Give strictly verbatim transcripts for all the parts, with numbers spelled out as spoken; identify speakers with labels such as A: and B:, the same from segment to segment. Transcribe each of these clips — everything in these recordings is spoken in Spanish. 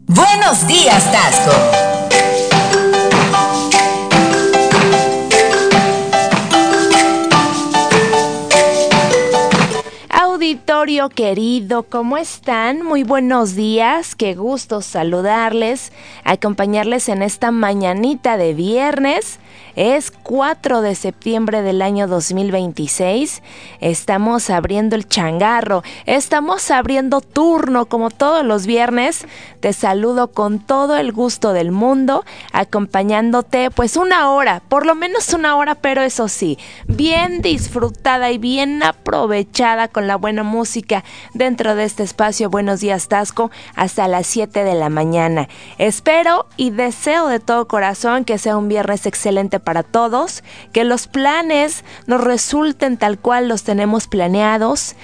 A: Buenos días, Tasco.
B: Auditorio querido, ¿cómo están? Muy buenos días, qué gusto saludarles, acompañarles en esta mañanita de viernes. Es cuatro de septiembre del año dos mil veintiséis, estamos abriendo el changarro, estamos abriendo turno como todos los viernes. Te saludo con todo el gusto del mundo, acompañándote pues una hora, por lo menos una hora, pero eso sí, bien disfrutada y bien aprovechada con la buena música dentro de este espacio Buenos Días Tasco hasta las siete de la mañana. Espero y deseo de todo corazón que sea un viernes excelente para todos, que los planes nos resulten tal cual los tenemos planeados,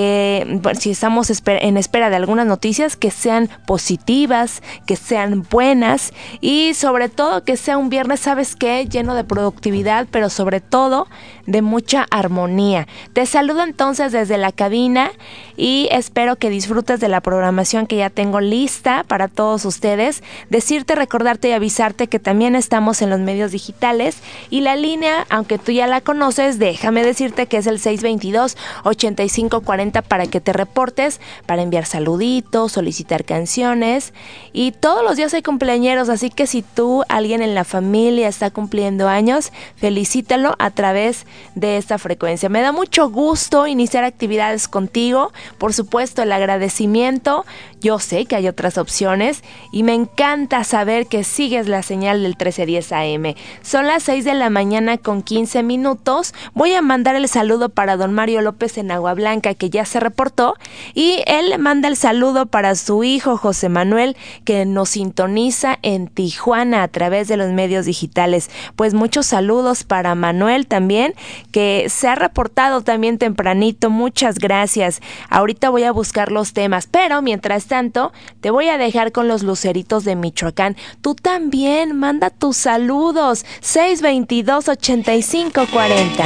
B: que bueno, si estamos esper- en espera de algunas noticias, que sean positivas, que sean buenas y sobre todo que sea un viernes, ¿sabes qué? Lleno de productividad, pero sobre todo de mucha armonía. Te saludo entonces desde la cabina y espero que disfrutes de la programación que ya tengo lista para todos ustedes. Decirte, recordarte y avisarte que también estamos en los medios digitales y la línea, aunque tú ya la conoces, déjame decirte que es el seis veintidós, ochenta y cinco cuarenta para que te reportes, para enviar saluditos, solicitar canciones y todos los días hay cumpleañeros, así que si tú, alguien en la familia está cumpliendo años, felicítalo a través de esta frecuencia. Me da mucho gusto iniciar actividades contigo, por supuesto el agradecimiento, yo sé que hay otras opciones y me encanta saber que sigues la señal del trece diez A M. Son las seis de la mañana con quince minutos, voy a mandar el saludo para don Mario López en Agua Blanca que ya se reportó y él le manda el saludo para su hijo José Manuel que nos sintoniza en Tijuana a través de los medios digitales. Pues muchos saludos para Manuel también que se ha reportado también tempranito, muchas gracias. Ahorita voy a buscar los temas, pero mientras tanto te voy a dejar con los luceritos de Michoacán. Tú también manda tus saludos, seis veintidós, ochenta y cinco cuarenta.